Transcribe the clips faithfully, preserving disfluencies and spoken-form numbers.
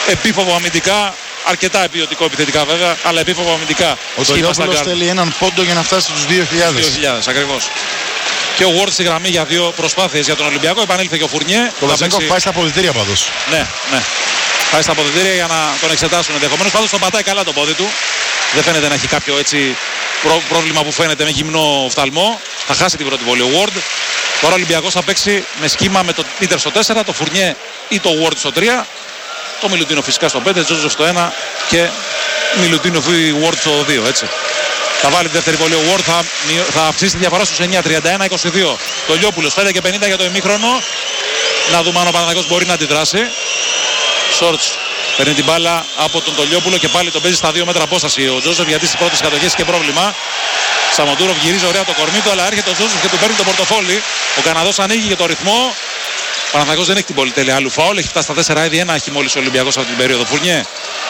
επίφοβο αμυντικά. Αρκετά ποιοτικό επιθετικά βέβαια, αλλά επίφοβο αμυντικά. Ο Τολιόπουλος θέλει έναν πόντο για να φτάσει στους δύο χιλιάδες. δύο χιλιάδες ακριβώς. Και ο Ward στη γραμμή για δύο προσπάθειες για τον Ολυμπιακό. Επανήλθε και ο Φουρνιέ. Το Βαζέγκοφ παίξει... πάει στα αποδυτήρια πάντως. Ναι, ναι. Πάει στα αποδυτήρια για να τον εξετάσουν ενδεχομένως. Πάντως τον πατάει καλά το πόδι του. Δεν φαίνεται να έχει κάποιο έτσι προ... πρόβλημα που φαίνεται με γυμνό οφθαλμό. Θα χάσει την πρώτη βολή ο Ward. Τώρα ο Ολυμπιακός θα παίξει με σχήμα με τον Πίτερ στο τέσσερα, το Φουρνιέ ή το Ward στο τρία. Το Μιλουτίνο φυσικά στο πέντε, Τζόζεφ στο ένα και Μιλουτίνο ή Ward στο δύο, έτσι. Θα βάλει τη δεύτερη βολή ο Ward, θα, θα αυξήσει τη διαφορά στους εννιά, τριάντα ένα είκοσι δύο. Το Λιόπουλος πέντε και πενήντα για το ημίχρονο. Να δούμε αν ο Παναθηναϊκός μπορεί να αντιδράσει. Σόρτς παίρνει την μπάλα από τον Τολιόπουλο και πάλι τον παίζει στα δύο μέτρα απόσταση ο Τζόζεφ, γιατί στις πρώτες κατοχές είχε πρόβλημα. Σαμοντούροφ γυρίζει ωραία το κορμί του, αλλά έρχεται ο Τζόζεφ και του παίρνει το πορτοφόλι. Ο Καναδός ανοίγει για το ρυθμό. Ο Παναθηναϊκός δεν έχει την πολυτέλεια άλλου φάουλ, έχει φτάσει στα τέσσερα, ήδη ένα έχει μόλις ο Ολυμπιακός από την περίοδο. Φουρνιέ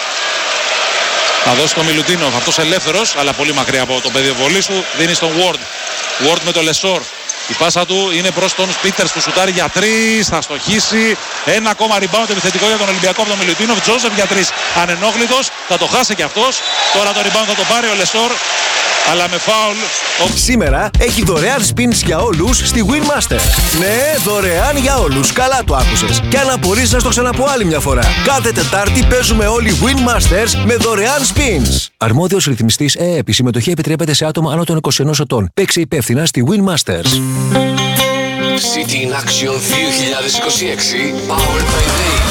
θα δώσει το Μιλουτίνοφ, αυτός ελεύθερος, αλλά πολύ μακριά από το πεδίο βολής του. Δίνει στον Ward. Ward με το Λεσόρ. Η πάσα του είναι προς τον Πίτερς που σουτάρει για τρεις, θα στοχίσει. Ένα ακόμα rebound επιθετικό για τον Ολυμπιακό από τον Μιλουτίνοφ. Τζόζεφ για τρεις, ανενόχλητος, θα το χάσει και αυτός. Τώρα το rebound θα το πάρει ο Λεσόρ, αλλά με φάουλ. Σήμερα έχει δωρεάν spins για όλους στη Winmaster. Ναι, δωρεάν για όλους. Καλά το άκουσες. Και αν απορείς να στο ξαναπώ άλλη μια φορά. Κάθε Τετάρτη παίζουμε όλοι Winmasters με δωρεάν spins. Αρμόδιος ρυθμιστής ΕΕΠ. Η συμμετοχή επιτρέπεται σε άτομα άνω των είκοσι ενός ετών. Παίξε υπεύθυνα στη Winmasters. City in Action δύο χιλιάδες είκοσι έξι Powered by Dave.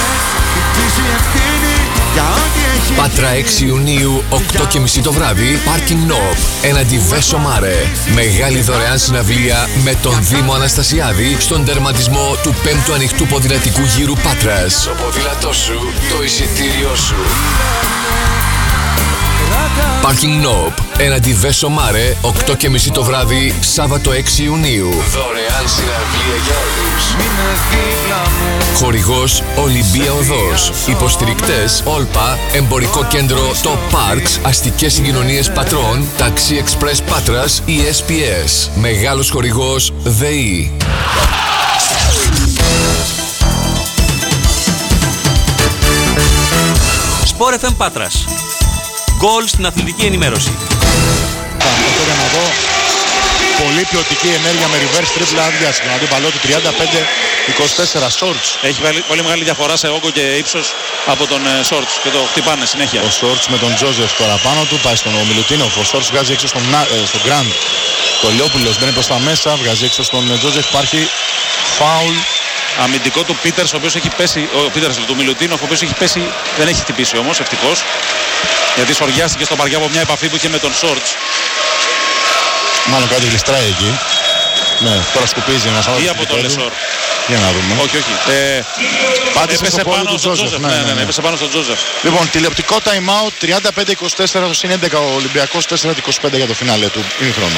Πάτρα έξι Ιουνίου, οκτώ και μισή το βράδυ, Parking Knob, έναντι Βέσο Μάρε. Μεγάλη δωρεάν συναυλία με τον Δήμο Αναστασιάδη στον τερματισμό του πέμπτου ανοιχτού ποδηλατικού γύρου Πάτρας. Το ποδήλατό σου, το εισιτήριό σου. Parking Knob, έναντι Βέσο Μάρε, οκτώ και μισή το βράδυ, Σάββατο έξι Ιουνίου. Δωρεάν συναυλία για όλους. Χορηγός Ολυμπία Οδός. Υποστηρικτές Όλπα, Εμπορικό Κέντρο Το Parks, Αστικές Συγκοινωνίες Πατρών, Ταξί Express Πάτρας, ι ες πι ες. Μεγάλος χορηγός ΔΕΗ. Sport εφ εμ Πάτρας. Γκολ στην αθλητική ενημέρωση. Αυτό για να δω πολύ ποιοτική ενέργεια με reverse triple άδειασμα. Αντίπαλό του τριάντα πέντε είκοσι τέσσερα Σόρτς. Έχει πολύ μεγάλη διαφορά σε όγκο και ύψος από τον Σόρτς και το χτυπάνε συνέχεια. Ο Σόρτς με τον Τζόζεφ τώρα πάνω του, πάει στον Μιλουτίνοφ. Ο Σόρτς βγάζει έξω στον, στον Γκραντ. Το Λιόπουλος μπαίνει προς τα μέσα, βγάζει έξω στον Τζόζεφ. Υπάρχει φάουλ. Αμυντικό του Πίτερς, ο οποίος έχει πέσει, ο Πίτερς του Μιλουτίνοφ, ο οποίος έχει πέσει, δεν έχει χτυπήσει όμως, ευτυχώς. Γιατί σοριάστηκε στο παριά από μια επαφή που είχε με τον Σόρτς. Μάλλον κάτι γλιστράει εκεί. Ναι, τώρα σκουπίζει ένας άλλος. Ή από τον Λεσόρ. Για να δούμε. Όχι, όχι. Ε, Πάτησε έπεσε στο πάνω του στον Τζόζεφ. Τζόζεφ. Ναι, ναι, ναι, ναι. Έπεσε πάνω στον Τζόζεφ. Λοιπόν, τηλεοπτικό time out, τριάντα πέντε είκοσι τέσσερα στο συν έντεκα ο Ολυμπιακός, τέσσερα είκοσι πέντε για το φινάλε του ημιχρόνου.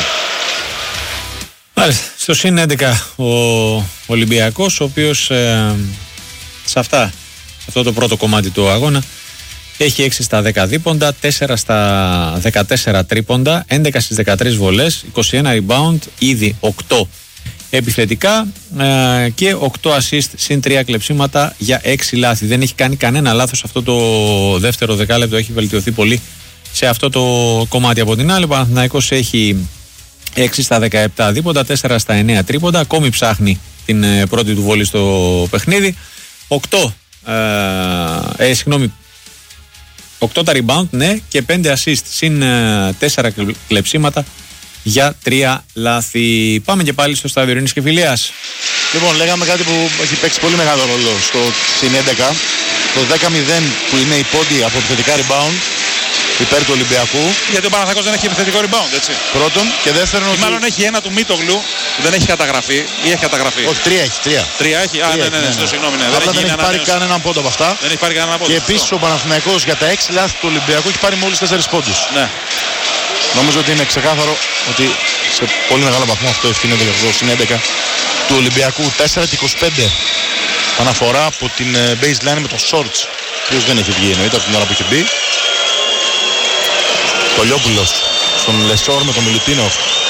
Μάλιστα, στο συν έντεκα ο Ολυμπιακός, ο οποίος ε, σε αυτά, σε αυτό το πρώτο κομμάτι του αγώνα, έχει έξι στα δέκα δίποντα, τέσσερα στα δεκατέσσερα τρίποντα, έντεκα στις δεκατρείς βολές, είκοσι ένα rebound, ήδη οκτώ επιθετικά ε, και οκτώ assist συν τρία κλεψίματα για έξι λάθη. Δεν έχει κάνει κανένα λάθος αυτό το δεύτερο δεκάλεπτο, έχει βελτιωθεί πολύ σε αυτό το κομμάτι. Από την άλλη, ο Παναθηναϊκός έχει έξι στα δεκαεπτά δίποντα, τέσσερα στα εννέα τρίποντα, ακόμη ψάχνει την ε, πρώτη του βολή στο παιχνίδι. οκτώ ε, ε, συγγνώμη οκτώ τα rebound, ναι, και πέντε assist συν τέσσερα κλεψίματα για τρία λάθη. Πάμε και πάλι στο στάδιο Ειρήνης και Φιλίας. Λοιπόν, λέγαμε κάτι που έχει παίξει πολύ μεγάλο ρόλο στο συν έντεκα. Το δέκα μηδέν που είναι η πόντι από επιθετικά rebound υπέρ του Ολυμπιακού. Γιατί ο Παναθηναϊκός δεν έχει επιθετικό rebound, έτσι. Πρώτον. Και δεύτερον. Ότι... μάλλον έχει ένα του Μίτογλου που δεν έχει καταγραφεί ή έχει καταγραφεί. Όχι, τρία έχει. Τρία, τρία έχει. Α, ναι, ναι, ναι, ναι. Συγγνώμη. Ναι. Απλά δεν, δεν έχει πάρει κανέναν πόντο από αυτά. Δεν έχει πάρει κανέναν πόντο. Και επίσης ο Παναθηναϊκός για τα έξι λάθη του Ολυμπιακού έχει πάρει μόλις τέσσερις πόντους. Ναι. Νομίζω ότι είναι ξεκάθαρο ότι σε πολύ μεγάλο βαθμό αυτό ευθύνεται για το συν έντεκα του Ολυμπιακού. τέσσερα είκοσι πέντε αναφορά από την baseline με τον Shorts, ο οποίος δεν έχει βγει εννοείται από την ώρα που είχε μπει. Το Λιόπουλος στον Λεσόρ με τον Μιλουτίνοφ. Ο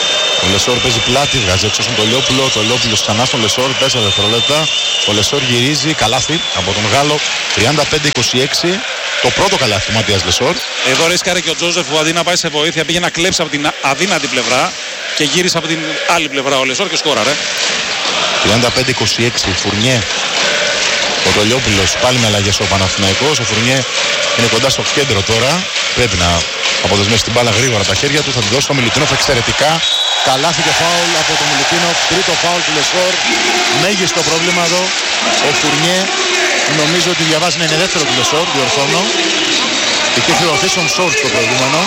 Ο Λεσόρ παίζει πλάτη, βγάζει έξω στον Τολιόπουλο. Ο Τολιόπουλος ξανά στον Λεσόρ, τέσσερα δευτερόλεπτα. Ο Λεσόρ γυρίζει, καλάθι από τον Γάλλο, τριάντα πέντε είκοσι έξι. Το πρώτο καλάθι του Ματίας Λεσόρ. Εδώ ρίσκαρε και ο Τζόζεφ που αντί να πάει σε βοήθεια πήγε να κλέψει από την αδύνατη πλευρά και γύρισε από την άλλη πλευρά ο Λεσόρ και σκόραρε. τριάντα πέντε είκοσι έξι, Φουρνιέ. Ο Τολιόπουλος πάλι με αλλαγές ο Παναθηναϊκός. Ο Φουρνιέ είναι κοντά στο κέντρο τώρα. Πρέπει να αποδεσμεύσει την μπάλα γρήγορα τα χέρια του. Θα τη δώσει στο Μιλουτίνοφ εξαιρετικά. Καλάθι και φάουλ από τον Μιλουτίνοφ. Τρίτο φάουλ του Λεσόρ. Μέγιστο πρόβλημα εδώ. Ο Φουρνιέ νομίζω ότι διαβάζει να είναι δεύτερο του Λεσόρ. Διορθώνω. Είχε θεωρηθεί στον Σόρτς το προηγούμενο.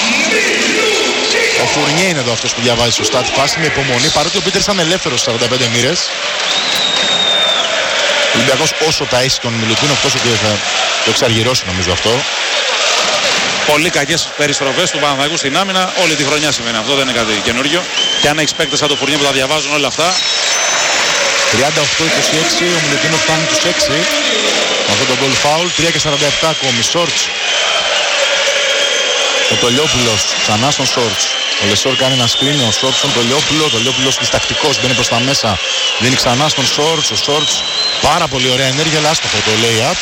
Ο Φουρνιέ είναι εδώ αυτός που διαβάζει σωστά τη φάση με υπομονή. Παρότι ο Πίτερς ήταν ελεύθερος στις σαράντα πέντε μοίρες. Ο Ολυμπιακός όσο τα έχει τον Μιλουτίνοφ τόσο και θα το εξαργυρώσει νομίζω αυτό. Πολύ κακές περιστροφές του Παναθηναϊκού στην άμυνα. Όλη τη χρονιά σημαίνει αυτό, δεν είναι κάτι καινούριο. Και αν έχεις παίκτες σαν το Φουρνιέ που τα διαβάζουν όλα αυτά. τριάντα οκτώ είκοσι έξι, ο Μιλουτίνοφ φτάνει τους έξι. Με αυτό το goal foul, τρία και σαράντα επτά ακόμη. Σόρτς. Ο Τολιόπουλος ξανά στον Σόρτς. Ο Λεσόρ κάνει ένα screen, ο Σόρτς στον Τολιόπουλο. Ο Τολιόπουλος διστακτικός μπαίνει προς τα μέσα. Δίνει ξανά στον Σόρτς. Ο Σόρτς πάρα πολύ ωραία ενέργεια, αλλά άστοχο το lay-up.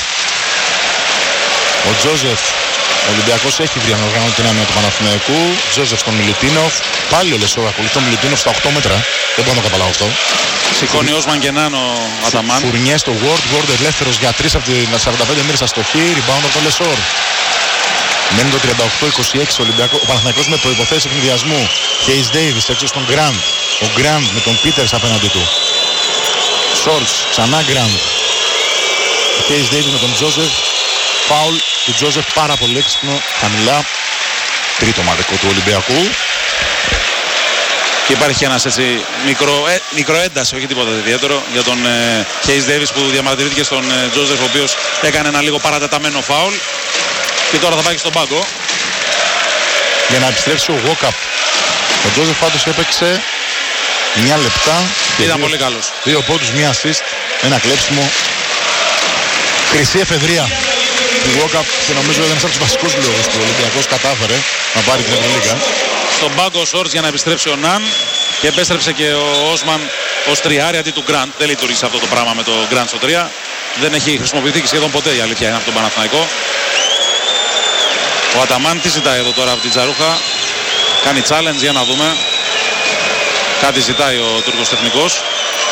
Ο Τζόζεφ. Ο Ολυμπιακός έχει βρει αν οργανώνει την άμυνα του Παναθηναϊκού. Τζόζεφ στον Μιλουτίνοφ. Πάλι ο Λεσόρ ακολουθεί τον Μιλουτίνοφ στα οκτώ μέτρα. Δεν μπορώ να το καταλάβω αυτό. Σηκώνει Όσμαν και Νάνο Αταμάν. Φουρνιέ στο Word. Word ελεύθερος για τρεις από τις σαράντα πέντε μοίρες αστοχή. Rebound από τον Λεσόρ. Μένει το τριάντα οκτώ είκοσι έξι ο, ο Παναθηναϊκός με προϋποθέσεις ευνηδιασμού. Χέις Ντέιβις έξω στον Γκραντ. Ο Γκραντ με τον Πίτερς απέναντι του. Σόρτς, ξανά Γκραντ. Ο Χέις Ντέιβις με τον Τζόζεφ. Φάουλ του Τζόζεφ πάρα πολύ έξυπνο. Χαμηλά. Τρίτο μαδικό του Ολυμπιακού. Και υπάρχει ένας έτσι μικρο, ε, μικροένταση, όχι τίποτα ιδιαίτερο, για τον Χέις Ντέιβις που διαμαρτυρήθηκε στον ε, Τζόζεφ, ο οποίος έκανε ένα λίγο παρατεταμένο φάουλ. Και τώρα θα πάει στον πάγκο. Για να επιστρέψει ο Walkup. Ο Τζόζεφ πάντως έπαιξε εννιά λεπτά. Ήταν δύο, πολύ καλός. Δύο πόντους, μία assist, ένα κλέψιμο. Χρυσή εφεδρεία του Walkup και νομίζω ήταν ένας από τους βασικούς λόγους που ο Ολυμπιακός κατάφερε να πάρει την Ευρωλίγα. Στον πάγκο ο Σόρτς για να επιστρέψει ο Ναν και επέστρεψε και ο Όσμαν ως τριάρι αντί του Γκραντ. Δεν λειτουργήσε αυτό το πράγμα με το Γκραντ στο τρία. Δεν έχει χρησιμοποιηθεί και σχεδόν ποτέ η αλήθεια είναι από τον Παναθηναϊκό. Ο Αταμάν τι ζητάει εδώ τώρα από την Τζαρούχα. Κάνει challenge για να δούμε. Κάτι ζητάει ο Τούρκος τεχνικός.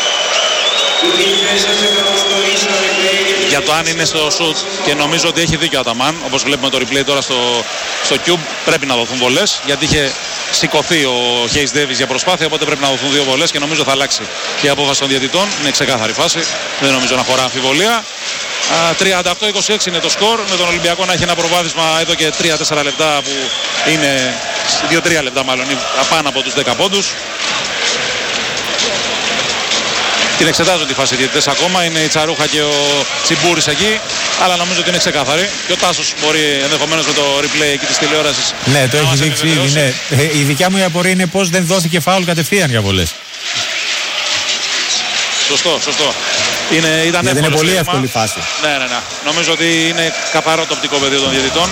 Για το αν είναι στο shoot και νομίζω ότι έχει δίκιο ο Αταμάν. Όπως βλέπουμε το replay τώρα στο, στο Cube πρέπει να δοθούν βολές. Γιατί είχε σηκωθεί ο Χέις Ντέιβις για προσπάθεια. Οπότε πρέπει να δοθούν δύο βολές και νομίζω θα αλλάξει η απόφαση των διαιτητών. Είναι ξεκάθαρη φάση. Δεν νομίζω να χωρά αμφιβολία. τριάντα οκτώ είκοσι έξι είναι το σκορ, με τον Ολυμπιακό να έχει ένα προβάδισμα εδώ και τρία τέσσερα λεπτά που είναι δύο τρία λεπτά μάλλον πάνω από τους δέκα πόντους. Την εξετάζουν τη φάση διαιτητές ακόμα, είναι η Τσαρούχα και ο Τσιμπούρης εκεί, αλλά νομίζω ότι είναι ξεκάθαρη και ο Τάσος μπορεί ενδεχομένως με το replay εκεί της τηλεόρασης. Ναι, το έχει δείξει ήδη. Ναι. Η δικιά μου η απορία είναι πως δεν δόθηκε φάουλ κατευθείαν για βολές. Σωστό, σωστό. Είναι, ήταν Γιατί είναι πολύ εύκολη φάση. Ναι, ναι, ναι. Νομίζω ότι είναι καθαρό το οπτικό πεδίο των διαιτητών.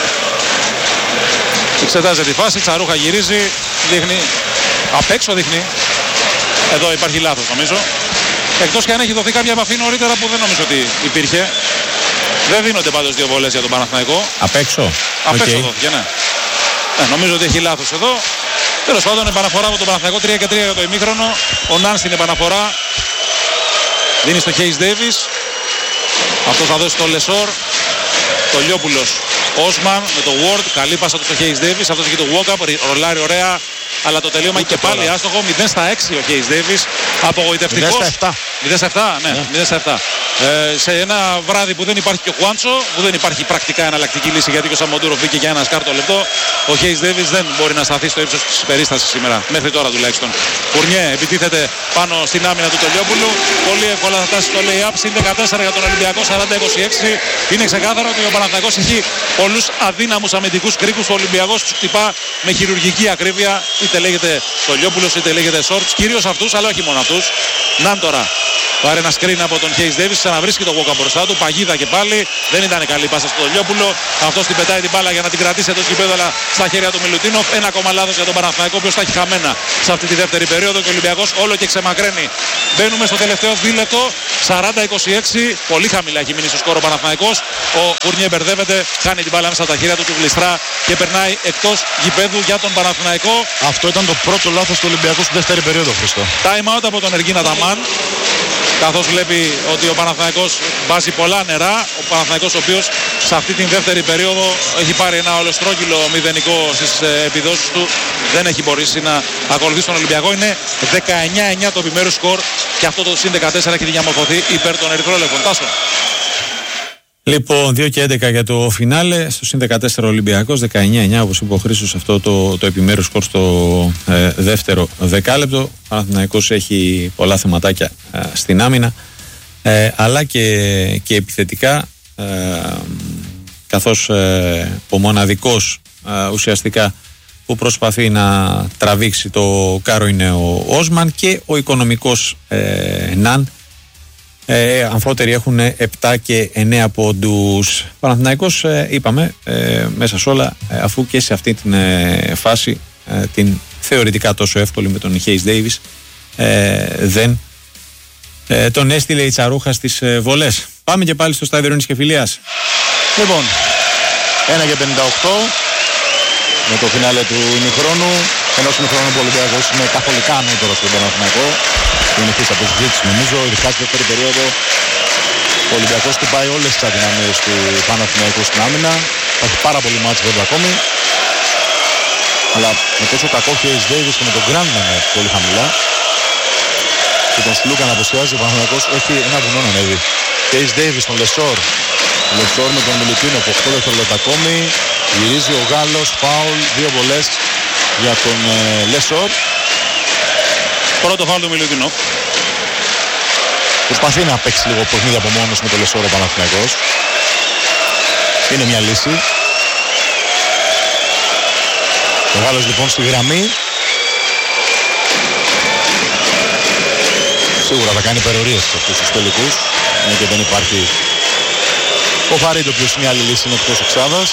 Εξετάζεται τη φάση, Τσαρούχα γυρίζει, δείχνει, απ' έξω δείχνει. Εδώ υπάρχει λάθος νομίζω. Εκτός και αν έχει δοθεί κάποια επαφή νωρίτερα που δεν νομίζω ότι υπήρχε. Δεν δίνονται πάντως δύο βολές για τον Παναθηναϊκό. Απ' έξω. Απ' okay. έξω δόθηκε, ναι. ναι. Νομίζω ότι έχει λάθος εδώ. Τέλος πάντων επαναφορά από τον Παναθηναϊκό, τρία και τρία για το ημίχρονο. Ο Ναν στην επαναφορά. Δίνει στο Χέις Ντέιβις. Αυτό θα δώσει στο Λεσόρ. Το Λιόπουλος. Όσμαν με το Ward. Καλή πάσα του στο Χέις Ντέιβις. Αυτός έχει το walk-up. Ρολάρει ωραία. Αλλά το τελείωμα είναι και πάλι άστοχο. μηδέν στα έξι ο Χέις Ντέιβις. Απογοητευτικός. μηδέν στα επτά. μηδέν στα επτά, ναι. Yeah. μηδέν στα επτά. Ε, σε ένα βράδυ που δεν υπάρχει και ο Χουάντσο, που δεν υπάρχει πρακτικά εναλλακτική λύση γιατί και ο Σαμοντούροφ βγήκε για ένα σκάρτο λεπτό, ο Χέις Ντέιβις δεν μπορεί να σταθεί στο ύψος της περίστασης σήμερα. Μέχρι τώρα τουλάχιστον. Φουρνιέ επιτίθεται πάνω στην άμυνα του Τολιόπουλου. Πολύ εύκολα θα φτάσει στο lay-up. Συν δεκατέσσερα για τον Ολυμπιακό, σαράντα είκοσι έξι. Είναι ξεκάθαρο ότι ο Παναθηναϊκός έχει πολλούς αδύναμους αμυντικούς κρίκους. Ο Ολυμπιακός τους χτυπά με χειρουργική ακρίβεια. Είτε λέγεται Τολιόπουλος είτε λέγεται Σόρτς. Κυρίως αυτούς, αλλά όχι μόνο αυτούς. Ναν τώρα. Πάρε ένα screen από τον Hayes Davis, ξαναβρίσκει τον Walkup μπροστά του. Παγίδα και πάλι. Δεν ήταν καλή πάσα στο Λιόπουλο. Αυτός την πετάει την μπάλα για να την κρατήσει εντός γηπέδου, αλλά στα χέρια του Μιλουτίνοφ. Ένα ακόμα λάθος για τον Παναθηναϊκό, ο οποίος θα έχει χαμένα σε αυτή τη δεύτερη περίοδο και ο Ολυμπιακός όλο και ξεμακραίνει. Μπαίνουμε στο τελευταίο δίλεπτο. σαράντα είκοσι έξι. Πολύ χαμηλά έχει μείνει στο σκόρο ο Παναθηναϊκός. Ο Φουρνιέ μπερδεύεται, κάνει την μπάλα μέσα στα χέρια του, του γλιστρά και περνάει εκτός γηπέδου για τον Παναθηναϊκό. Αυτό ήταν το πρώτο λάθος του Ολυμπιακού στη δεύτερη περίοδο, Χριστό. Time out από τον Εργίνα Ταμάν. Καθώς βλέπει ότι ο Παναθηναϊκός βάζει πολλά νερά. Ο Παναθηναϊκός ο οποίος σε αυτή την δεύτερη περίοδο έχει πάρει ένα ολοστρόγγυλο μηδενικό στις επιδόσεις του. Δεν έχει μπορέσει να ακολουθήσει τον Ολυμπιακό. Είναι δεκαεννιά εννιά το επιμέρους σκορ και αυτό το συν δεκατέσσερα έχει διαμορφωθεί υπέρ των ερυθρόλευκων. Τάσο. Λοιπόν, δύο και έντεκα για το φινάλε. Στο συν δεκατέσσερα Ολυμπιακός, δεκαεννιά εννιά όπως είπε ο Χρήστος, αυτό το, το επιμέρους σκορ στο ε, δεύτερο δεκάλεπτο. Ο Παναθηναϊκός έχει πολλά θεματάκια ε, στην άμυνα, ε, αλλά και, και επιθετικά, ε, καθώς ε, ο μοναδικός ε, ουσιαστικά που προσπαθεί να τραβήξει το κάρο είναι ο Όσμαν και ο οικονομικός ε, Ναν. Ε, αμφότεροι έχουν επτά και εννέα πόντους. Παναθηναϊκός, ε, είπαμε, ε, μέσα σε όλα, ε, αφού και σε αυτή την ε, φάση, ε, την θεωρητικά τόσο εύκολη με τον Hayes Davis, ε, δεν ε, τον έστειλε η τσαρούχα στις ε, βολές. Πάμε και πάλι στο στάδιο Ειρήνης και Φιλίας. Λοιπόν, ένα και πενήντα οκτώ με το φινάλε του ημιχρόνου. Ενός ημιχρόνου που ο Ολυμπιακός είναι καθολικά ανώτερος στον Παναθηναϊκό. Είναι χωρίς από συζήτηση νομίζω, ειδικά στη δεύτερη περίοδο. Ο Ολυμπιακός χτυπάει όλες τις αδυναμίες του Παναθηναϊκού στην άμυνα. Θα έχει πάρα πολύ μάτς βέβαια ακόμη. Αλλά με τόσο κακό Hayes Davis και με τον Grant να είναι πολύ χαμηλά και τον Σλούκα να αποσιάζει, ο Παναθηναϊκός έχει ένα βουνό να ανέβει. Hayes Davis, τον Λεσόρ. Λεσόρ με τον Μιλουτίνο που οκτώ δευτερόλεπτα ακόμη. Γυρίζει ο Γάλλος, φάουλ, δύο βολές για τον ε, Λεσόρ. Πρώτο φάουλ του Μιλουτίνοφ. Προσπαθεί να παίξει λίγο παιχνίδι από μόνος με το Λεσόρ ο Παναθηναϊκός. Είναι μια λύση. Ο Γάλλος λοιπόν στη γραμμή. Σίγουρα θα κάνει υπερορίες σε αυτούς τους τελικούς. Ναι, και δεν υπάρχει ο Φαρίντ, ο οποίος είναι άλλη λύση, είναι εκτός εξάδας.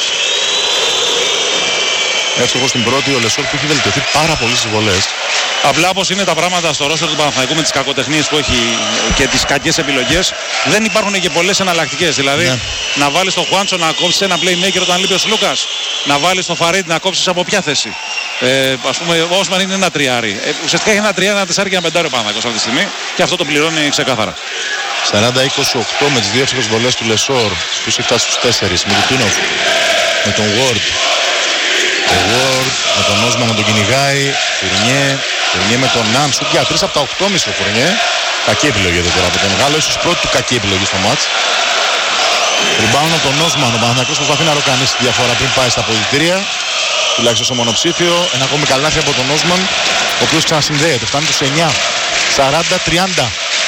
Εύστοχος στην πρώτη, ο Λεσόρ που έχει βελτιωθεί πάρα πολύ στις βολές. Απλά όπως είναι τα πράγματα στο ρόστερ του Παναθηναϊκού με τις κακοτεχνίες που έχει και τις κακές επιλογές, δεν υπάρχουν και πολλές εναλλακτικές. Δηλαδή, ναι, να βάλεις τον Χουάντσο να κόψεις ένα playmaker όταν λείπει ο Σλούκας, να βάλεις τον Φαρίντ να κόψεις από ποια θέση. Ε, ας πούμε, ο Όσμαν είναι ένα τριάρι. Ε, ουσιαστικά έχει ένα τριάρι, ένα τεσσάρι και ένα πεντάρι ο Παναθηναϊκός αυτή τη στιγμή και αυτό το πληρώνει ξεκάθαρα. σαράντα είκοσι οκτώ με τις δύο εύστοχες βολές του Λεσόρ, που έχει φτάσει στους τέσσερις. Μιλουτίνοφ με τον Ward. Ο Ward με τον Όσμαν να τον κυνηγάει. Φουρνιέ. Φουρνιέ με τον Ναν. Σουτ για τρεις από τα οκτώ κόμμα πέντε ο Φουρνιέ. Κακή επιλογή εδώ τώρα από τον Γάλλο. Ίσως πρώτη του κακή επιλογή στο μάτς. Rebound από τον Όσμαν. Ο Παναθηναϊκός προσπαθεί να ροκανίσει τη διαφορά πριν πάει στα αποδυτήρια. Τουλάχιστον στο μονοψήφιο. Ένα ακόμη καλάθι από τον Όσμαν, ο οποίος ξανασυνδέεται. Φτάνει τους εννιά. σαράντα τριάντα.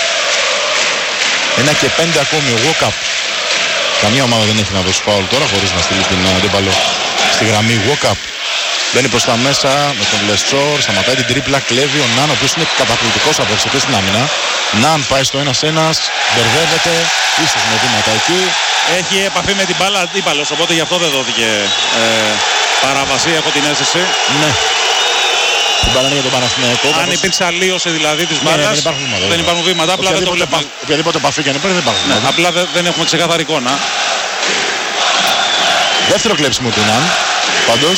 Ένα και πέντε ακόμη. Ο Walkup. Καμία ομάδα δεν έχει να δώσει φάουλ τώρα χωρίς να στείλει την αντίπαλο στη γραμμή. Walkup μπαίνει προς τα μέσα με τον Λεσόρ, σταματάει την τρίπλα, κλέβει ο Ναν, ο οποίος είναι καταπληκτικός από εξαιρετές στην άμυνα. Ναν πάει στο ένας ένας, μπερδεύεται, ίσως με βήματα εκεί. Έχει επαφή με την μπάλα αντίπαλος, οπότε γι' αυτό δεν δόθηκε ε, παράβαση, έχω την αίσθηση. Ναι. Την μπάλα είναι για τον Παναθηναϊκό. Αν καθώς... υπήρξε αλλίωση δηλαδή της μπάλας, ναι, ναι, δεν υπάρχουν βήματα. Δεν υπάρχουν βήματα, απλά δεν το βλέπουμε. Οποιαδήποτε επαφή και αν υπάρχει δεν υπάρχουν. Ναι, απλά δεν, δεν έχουμε ξεκάθαρη εικόνα. Δεύτερο κλέψιμο του Ναν, πάντως.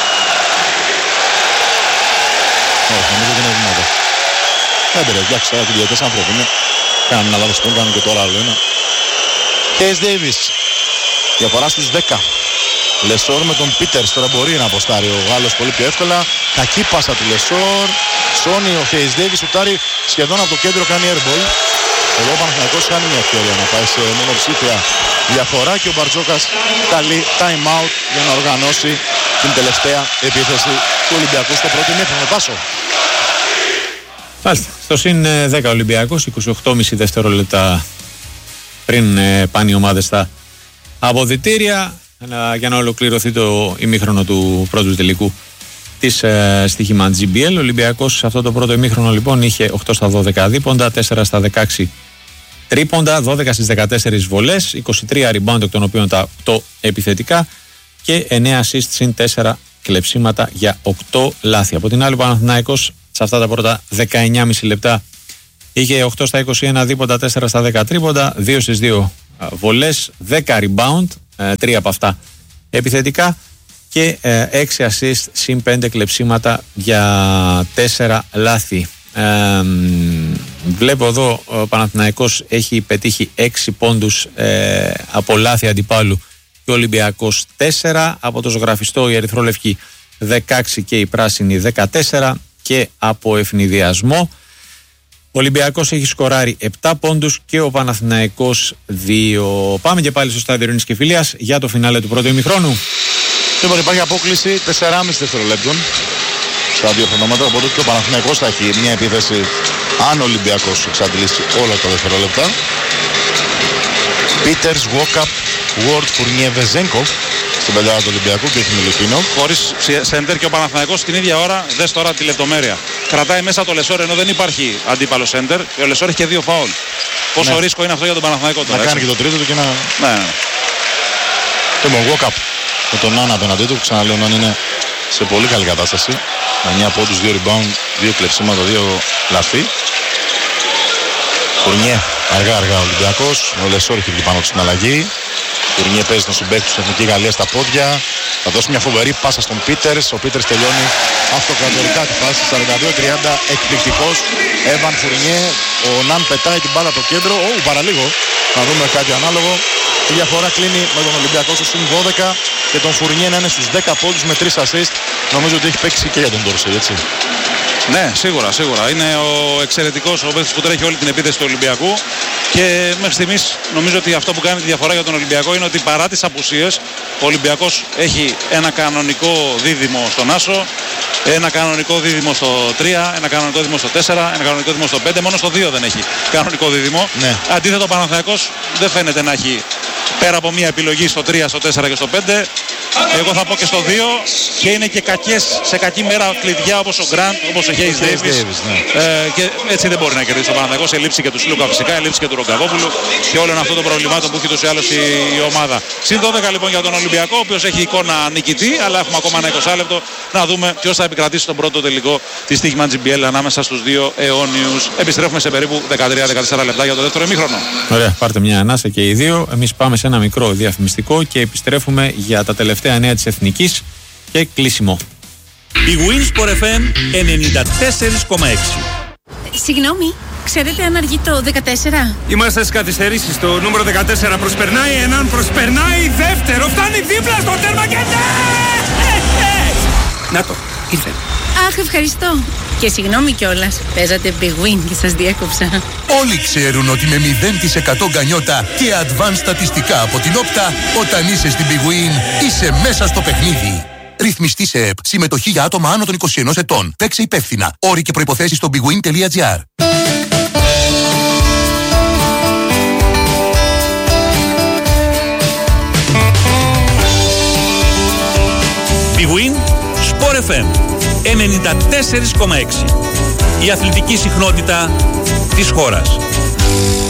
Όχι, νομίζω ότι είναι βήματα. Δεν πειράζει, εντάξει, τώρα και διαιτές άνθρωποι είναι. Κάνουν ένα λάθος πριν, κάνουν και τώρα άλλο ένα. Hayes Davis, διαφορά στους δέκα. Λεσόρ με τον Πίτερς, τώρα μπορεί να αποστάρει ο Γάλλος πολύ πιο εύκολα. Κακή πάσα του Λεσόρ. Σόνι ο Hayes Davis σουτάρει σχεδόν από το κέντρο, κάνει airball. Εδώ ο Παναθηναϊκός κάνει μια ευκαιρία να πάει σε μονοψήφια διαφορά και ο Μπαρτζόκας καλεί time out για να οργανώσει την τελευταία επίθεση του Ολυμπιακού στο πρώτο ημίχρονο. Τάσο. Μάλιστα. Στο συν δέκα Ολυμπιακός, είκοσι οκτώ κόμμα πέντε δευτερόλεπτα πριν πάνε οι ομάδες στα αποδυτήρια για να ολοκληρωθεί το ημίχρονο του πρώτου τελικού της ε, στοίχημα τζι μπι ελ. Ο Ολυμπιακός σε αυτό το πρώτο ημίχρονο λοιπόν είχε οκτώ στα δώδεκα δίποντα, τέσσερα στα δεκαέξι τρίποντα, δώδεκα στις δεκατέσσερις βολές, είκοσι τρία rebound, εκ των οποίων τα οκτώ επιθετικά και εννέα assist συν τέσσερα κλεψίματα για οκτώ λάθη. Από την άλλη, ο Παναθηναϊκός σε αυτά τα πρώτα δεκαεννιά κόμμα πέντε λεπτά είχε οκτώ στα είκοσι ένα δίποντα, τέσσερα στα δέκα τρίποντα, δύο στις δύο βολές, δέκα rebound, τρία από αυτά επιθετικά και έξι assist συν πέντε κλεψίματα για τέσσερα λάθη. Ε, βλέπω εδώ ο Παναθηναϊκός έχει πετύχει έξι πόντους ε, από λάθη αντιπάλου και ο Ολυμπιακός τέσσερα, από το ζωγραφιστό η ερυθρόλευκη δεκαέξι και η πράσινη δεκατέσσερα και από ευνηδιασμό ο Ολυμπιακός έχει σκοράρει επτά πόντους και ο Παναθηναϊκός δύο. Πάμε και πάλι στο στάδιο Ειρήνης και Φιλίας για το φινάλε του πρώτου ημιχρόνου. Λοιπόν, υπάρχει απόκληση τέσσερα κόμμα πέντε δευτερολέπτων στα δύο χρονόμετρα, οπότε και ο Παναθηναϊκός θα έχει μια επίθεση αν ο Ολυμπιακός εξαντλήσει όλα τα δευτερόλεπτα. Πίτερς, Βόκαπ, Ward, Φουρνιέ, Βεζένκοφ στην πεντάδα του Ολυμπιακού και έχει Μιλουτίνο. Χωρίς σέντερ και ο Παναθηναϊκός την ίδια ώρα, δες τώρα τη λεπτομέρεια. Κρατάει μέσα το Λεσόρ ενώ δεν υπάρχει αντίπαλο σέντερ και ο Λεσόρ έχει και δύο φαουλ. Πόσο ναι. ρίσκο είναι αυτό για τον Παναθηναϊκό τώρα. Να κάνει και το τρίτο του και να. Ναι, ναι. Λοιπόν, Βόκαπ με τον Νάνα απέναντί του, ξαναλέω να είναι σε πολύ καλή κατάσταση. Με εννέα πόντους, δύο rebound, δύο κλεψίματα, δύο λαθή. Φουρνιέ αργά αργά ο Ολυμπιακός. Ο Λεσόρ έχει βγει πάνω του στην αλλαγή. Φουρνιέ παίζει τον συμπαίχτη του Εθνική Γαλλία στα πόδια. Θα δώσει μια φοβερή πάσα στον Πίτερς. Ο Πίτερς τελειώνει αυτοκρατορικά τη φάση. σαράντα δύο τριάντα, εκπληκτικός. Έβαν Φουρνιέ. Ο Ναν πετάει την μπάλα από το κέντρο. Ω, παραλίγο. Να δούμε κάτι ανάλογο. Η διαφορά κλείνει με τον Ολυμπιακό στο συν δώδεκα και τον Φουρνιέ να είναι στους δέκα πόντους με τρία assist. Νομίζω ότι έχει παίξει και για τον Ντόρσεϊ, έτσι. Ναι, σίγουρα, σίγουρα. Είναι ο εξαιρετικός ο παίκτης που τρέχει όλη την επίθεση του Ολυμπιακού και μέχρι στιγμής νομίζω ότι αυτό που κάνει τη διαφορά για τον Ολυμπιακό είναι ότι παρά τις απουσίες ο Ολυμπιακός έχει ένα κανονικό δίδυμο στον Άσο, ένα κανονικό δίδυμο στο τρία, ένα κανονικό δίδυμο στο τέσσερα, ένα κανονικό δίδυμο στο πέντε, μόνο στο δύο δεν έχει κανονικό δίδυμο. Ναι. Αντίθετα ο Παναθηναϊκός δεν φαίνεται να έχει πέρα από μια επιλογή στο τρία, στο τέσσερα και στο πέντε. Εγώ θα πω και στο δύο και είναι και κακές σε κακή μέρα κλειδιά όπως ο Γκραντ, όπως ο Χέις Ντέιβις. Ναι. Ε, και έτσι δεν μπορεί να κερδίσει ο Παναθηναϊκός. Ελείψει και του Σλούκα φυσικά, ελείψει και του Ρογκαβόπουλου και όλων αυτών των προβλημάτων που έχει τόσο ή άλλως η, η ομάδα. Συν δώδεκα λοιπόν για τον Ολυμπιακό, ο οποίος έχει εικόνα νικητή, αλλά έχουμε ακόμα ένα είκοσι λεπτό να δούμε ποιος θα επικρατήσει τον πρώτο τελικό της Στοίχημαν τζι μπι ελ ανάμεσα στους δύο αιώνιους. Επιστρέφουμε σε περίπου δεκατρία με δεκατέσσερα λεπτά για το δεύτερο ημίχρονο. Ωραία, πάρτε μια ανάσα και οι δύο. Εμείς πάμε σε ένα μικρό διαφημιστικό και επιστρέφουμε για τα τελευταία νέα της Εθνικής και κλείσιμο. Η Winsport εφ εμ ενενήντα τέσσερα κόμμα έξι. Συγγνώμη, ξέρετε αν αργεί το δεκατέσσερα? Είμαστε στις καθυστερήσεις. Το νούμερο δεκατέσσερα προσπερνάει έναν, προσπερνάει δεύτερο, φτάνει δίπλα στο τέρμα και ναι! Να το, ήρθε. Αχ, ευχαριστώ. Και συγγνώμη κιόλας, παίζατε Big Win και σας διέκοψα. Όλοι ξέρουν ότι με μηδέν τοις εκατό γκανιότα και advanced στατιστικά από την Όπτα, όταν είσαι στην Big Win, είσαι μέσα στο παιχνίδι. Ρυθμιστή σε ΕΠ. Συμμετοχή για άτομα άνω των είκοσι ενός ετών. Παίξε υπεύθυνα. Όροι και προϋποθέσεις στο bigwin τελεία gr. Big Win Sport εφ εμ ενενήντα τέσσερα κόμμα έξι. Η αθλητική συχνότητα της χώρας.